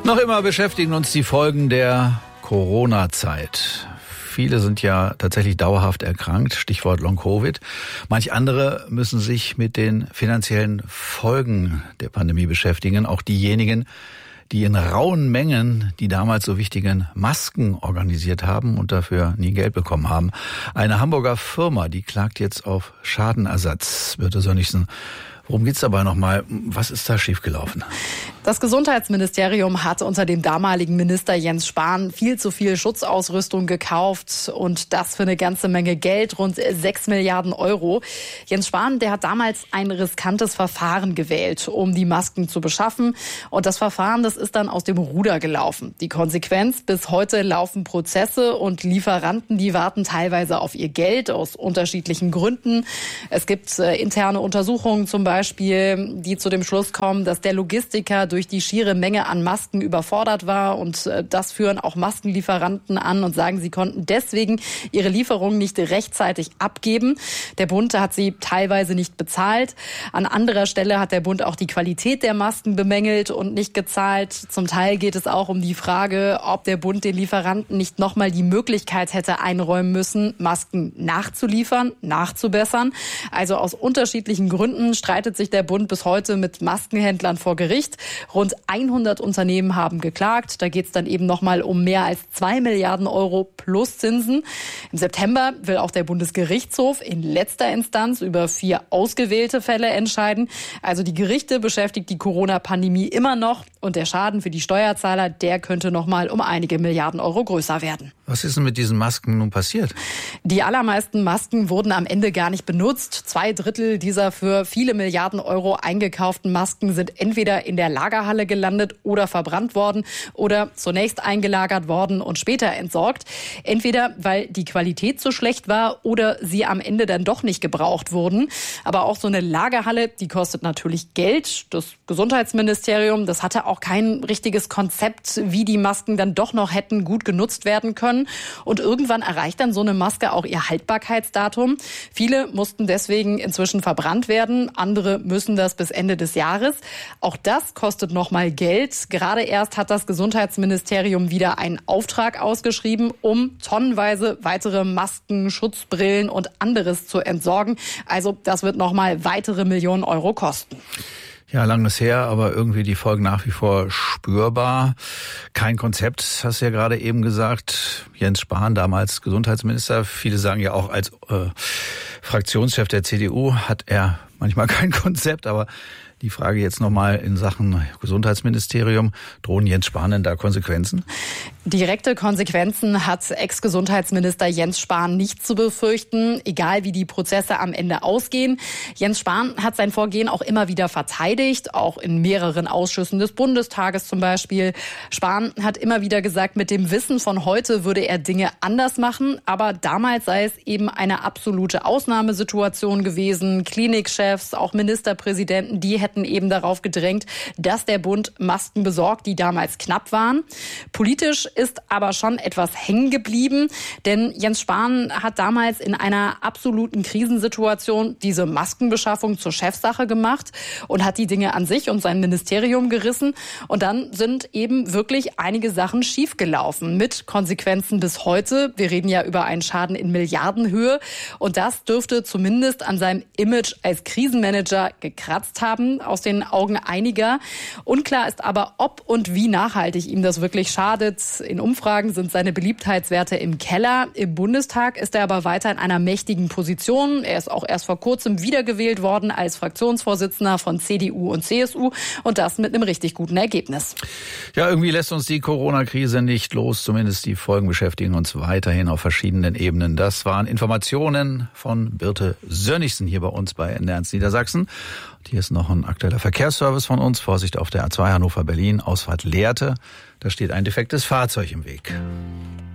Noch immer beschäftigen uns die Folgen der Corona-Zeit. Viele sind ja tatsächlich dauerhaft erkrankt, Stichwort Long-Covid. Manch andere müssen sich mit den finanziellen Folgen der Pandemie beschäftigen. Auch diejenigen, die in rauen Mengen die damals so wichtigen Masken organisiert haben und dafür nie Geld bekommen haben. Eine Hamburger Firma, die klagt jetzt auf Schadenersatz. Birte Sönnigsen, worum geht's dabei nochmal? Was ist da schiefgelaufen? Das Gesundheitsministerium hat unter dem damaligen Minister Jens Spahn viel zu viel Schutzausrüstung gekauft und das für eine ganze Menge Geld, rund 6 Milliarden Euro. Jens Spahn, der hat damals ein riskantes Verfahren gewählt, um die Masken zu beschaffen. Und das Verfahren, das ist dann aus dem Ruder gelaufen. Die Konsequenz, bis heute laufen Prozesse und Lieferanten, die warten teilweise auf ihr Geld aus unterschiedlichen Gründen. Es gibt interne Untersuchungen zum Beispiel, die zu dem Schluss kommen, dass der Logistiker durch die schiere Menge an Masken überfordert war. Und das führen auch Maskenlieferanten an und sagen, sie konnten deswegen ihre Lieferungen nicht rechtzeitig abgeben. Der Bund hat sie teilweise nicht bezahlt. An anderer Stelle hat der Bund auch die Qualität der Masken bemängelt und nicht gezahlt. Zum Teil geht es auch um die Frage, ob der Bund den Lieferanten nicht nochmal die Möglichkeit hätte einräumen müssen, Masken nachzuliefern, nachzubessern. Also aus unterschiedlichen Gründen streitet sich der Bund bis heute mit Maskenhändlern vor Gericht. Rund 100 Unternehmen haben geklagt. Da geht es dann eben nochmal um mehr als 2 Milliarden Euro plus Zinsen. Im September will auch der Bundesgerichtshof in letzter Instanz über 4 ausgewählte Fälle entscheiden. Also die Gerichte beschäftigt die Corona-Pandemie immer noch. Und der Schaden für die Steuerzahler, der könnte nochmal um einige Milliarden Euro größer werden. Was ist denn mit diesen Masken nun passiert? Die allermeisten Masken wurden am Ende gar nicht benutzt. 2/3 dieser für viele Milliarden Euro eingekauften Masken sind entweder in der Lagerhalle gelandet oder verbrannt worden oder zunächst eingelagert worden und später entsorgt. Entweder weil die Qualität so schlecht war oder sie am Ende dann doch nicht gebraucht wurden. Aber auch so eine Lagerhalle, die kostet natürlich Geld. Das Gesundheitsministerium, das hatte auch kein richtiges Konzept, wie die Masken dann doch noch hätten gut genutzt werden können. Und irgendwann erreicht dann so eine Maske auch ihr Haltbarkeitsdatum. Viele mussten deswegen inzwischen verbrannt werden. Andere müssen das bis Ende des Jahres. Auch das kostet nochmal Geld. Gerade erst hat das Gesundheitsministerium wieder einen Auftrag ausgeschrieben, um tonnenweise weitere Masken, Schutzbrillen und anderes zu entsorgen. Also das wird nochmal weitere Millionen Euro kosten. Ja, lang ist her, aber irgendwie die Folgen nach wie vor spürbar. Kein Konzept, hast du ja gerade eben gesagt. Jens Spahn, damals Gesundheitsminister. Viele sagen ja auch als Fraktionschef der CDU hat er manchmal kein Konzept, aber die Frage jetzt nochmal in Sachen Gesundheitsministerium. Drohen Jens Spahn denn da Konsequenzen? Direkte Konsequenzen hat Ex-Gesundheitsminister Jens Spahn nicht zu befürchten, egal wie die Prozesse am Ende ausgehen. Jens Spahn hat sein Vorgehen auch immer wieder verteidigt, auch in mehreren Ausschüssen des Bundestages zum Beispiel. Spahn hat immer wieder gesagt, mit dem Wissen von heute würde er Dinge anders machen. Aber damals sei es eben eine absolute Ausnahmesituation gewesen. Klinikchefs, auch Ministerpräsidenten, die hätten eben darauf gedrängt, dass der Bund Masken besorgt, die damals knapp waren. Politisch ist aber schon etwas hängen geblieben, denn Jens Spahn hat damals in einer absoluten Krisensituation diese Maskenbeschaffung zur Chefsache gemacht und hat die Dinge an sich und sein Ministerium gerissen. Und dann sind eben wirklich einige Sachen schiefgelaufen mit Konsequenzen bis heute. Wir reden ja über einen Schaden in Milliardenhöhe und das dürfte zumindest an seinem Image als Krisenmanager gekratzt haben, aus den Augen einiger. Unklar ist aber, ob und wie nachhaltig ihm das wirklich schadet. In Umfragen sind seine Beliebtheitswerte im Keller. Im Bundestag ist er aber weiter in einer mächtigen Position. Er ist auch erst vor kurzem wiedergewählt worden als Fraktionsvorsitzender von CDU und CSU und das mit einem richtig guten Ergebnis. Ja, irgendwie lässt uns die Corona-Krise nicht los. Zumindest die Folgen beschäftigen uns weiterhin auf verschiedenen Ebenen. Das waren Informationen von Birte Sönnigsen hier bei uns bei NDR1 Niedersachsen. Und hier ist noch ein aktueller Verkehrsservice von uns. Vorsicht auf der A2 Hannover-Berlin, Ausfahrt Lehrte. Da steht ein defektes Fahrzeug im Weg.